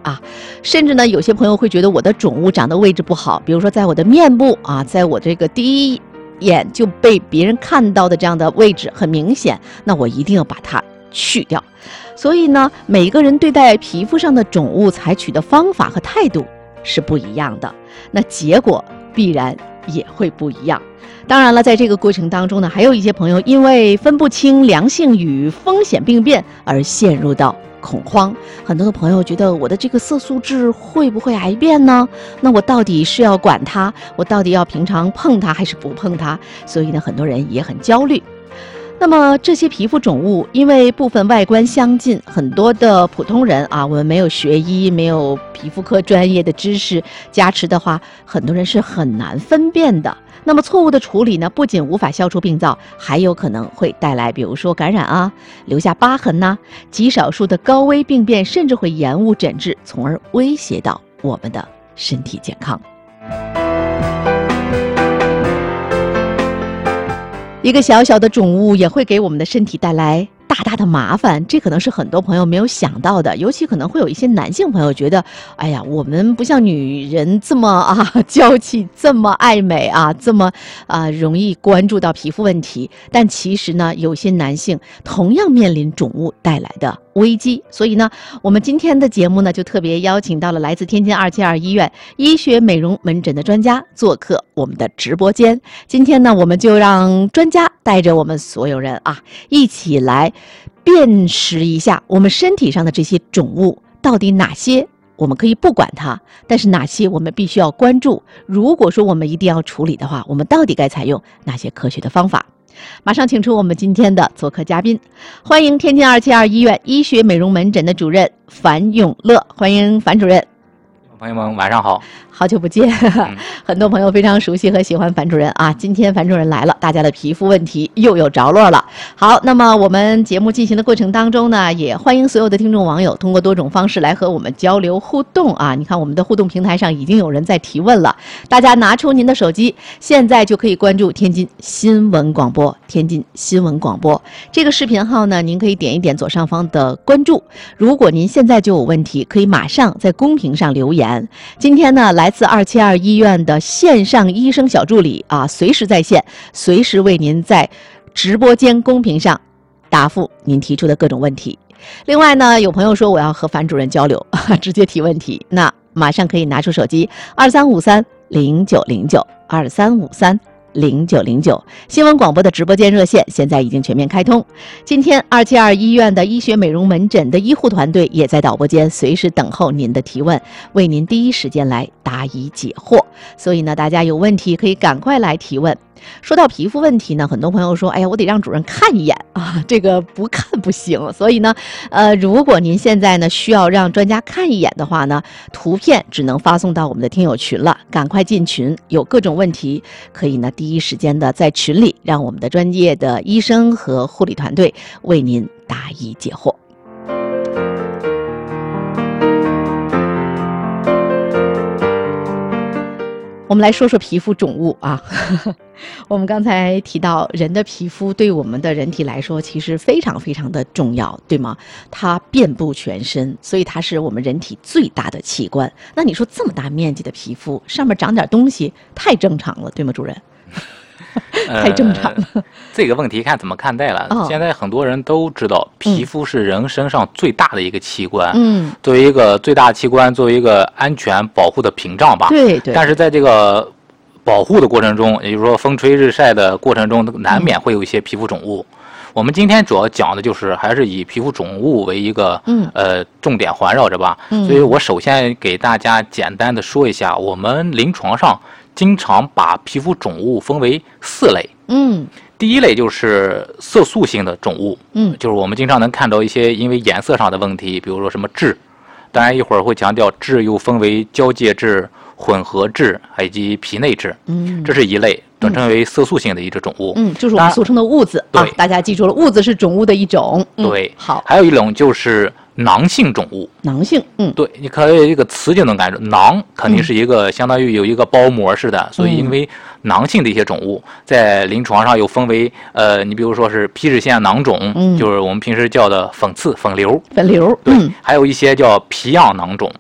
啊。甚至呢，有些朋友会觉得我的肿物长的位置不好，比如说在我的面部啊，在我这个第一眼就被别人看到的这样的位置很明显，那我一定要把它去掉。所以呢，每个人对待皮肤上的肿物采取的方法和态度是不一样的，那结果必然也会不一样。当然了，在这个过程当中呢，还有一些朋友因为分不清良性与风险病变而陷入到恐慌。很多的朋友觉得我的这个色素痣会不会癌变呢？那我到底是要管它，我到底要平常碰它还是不碰它？所以呢，很多人也很焦虑。那么这些皮肤肿物因为部分外观相近，很多的普通人啊，我们没有学医，没有皮肤科专业的知识加持的话，很多人是很难分辨的。那么错误的处理呢，不仅无法消除病灶，还有可能会带来比如说感染啊，留下疤痕呐，极少数的高危病变甚至会延误诊治，从而威胁到我们的身体健康。一个小小的肿物也会给我们的身体带来大大的麻烦，这可能是很多朋友没有想到的。尤其可能会有一些男性朋友觉得，哎呀，我们不像女人这么娇气，这么爱美啊，这么容易关注到皮肤问题。但其实呢，有些男性同样面临肿物带来的危机。所以呢，我们今天的节目呢，就特别邀请到了来自天津272医院医学美容门诊的专家做客我们的直播间。今天呢，我们就让专家带着我们所有人一起来辨识一下我们身体上的这些肿物到底哪些我们可以不管它，但是哪些我们必须要关注。如果说我们一定要处理的话，我们到底该采用哪些科学的方法？马上请出我们今天的做客嘉宾，欢迎天津272医院医学美容门诊的主任樊永乐，欢迎樊主任。 朋友们晚上好， 好久不见。很多朋友非常熟悉和喜欢樊主任啊，今天樊主任来了，大家的皮肤问题又有着落了。好，那么我们节目进行的过程当中呢，也欢迎所有的听众网友通过多种方式来和我们交流互动啊。你看我们的互动平台上已经有人在提问了，大家拿出您的手机，现在就可以关注天津新闻广播，天津新闻广播这个视频号呢，您可以点一点左上方的关注。如果您现在就有问题，可以马上在公屏上留言。今天呢，来自272医院的线上医生小助理随时在线，随时为您在直播间公屏上答复您提出的各种问题。另外呢，有朋友说我要和樊主任交流，直接提问题，那马上可以拿出手机2353090923530909，新闻广播的直播间热线现在已经全面开通。今天272医院的医学美容门诊的医护团队也在导播间随时等候您的提问，为您第一时间来答疑解惑。所以呢，大家有问题可以赶快来提问。说到皮肤问题呢，很多朋友说，哎呀，我得让主任看一眼这个不看不行。所以呢，如果您现在呢需要让专家看一眼的话呢，图片只能发送到我们的听友群了，赶快进群，有各种问题可以呢第一时间的在群里让我们的专业的医生和护理团队为您答疑解惑。我们来说说皮肤肿物我们刚才提到人的皮肤对我们的人体来说其实非常非常的重要，对吗？它遍布全身，所以它是我们人体最大的器官。那你说这么大面积的皮肤上面长点东西太正常了，对吗主任？太正常了。 这个问题看怎么看待了。现在很多人都知道皮肤是人身上最大的一个器官，作为一个最大的器官，作为一个安全保护的屏障吧。 对对。 但是在这个保护的过程中，也就是说风吹日晒的过程中，难免会有一些皮肤肿物。我们今天主要讲的就是还是以皮肤肿物为一个重点环绕着吧。所以我首先给大家简单的说一下，我们临床上经常把皮肤肿物分为4类。第一类就是色素性的肿物，就是我们经常能看到一些因为颜色上的问题，比如说什么痣，当然一会儿会强调痣又分为交界痣、混合痣以及皮内痣，这是一类，转称为色素性的一种肿物， 就是我们俗称的痦子啊，大家记住了，痦子是肿物的一种。 对， 好， 还有一种就是囊性肿物。 囊性， 对，你可以一个词就能感受，囊肯定是一个相当于有一个包膜似的，所以因为囊性的一些肿物，在临床上又分为你比如说是皮脂腺囊肿，就是我们平时叫的粉刺、粉瘤， 对， 还有一些叫皮样囊肿，